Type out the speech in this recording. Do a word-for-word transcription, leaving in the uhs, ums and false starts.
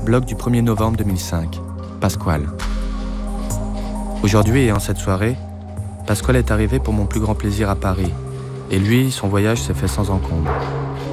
Blog du premier novembre deux mille cinq. Pasquale. Aujourd'hui et en cette soirée, Pasquale est arrivé pour mon plus grand plaisir à Paris. Et lui, son voyage s'est fait sans encombre.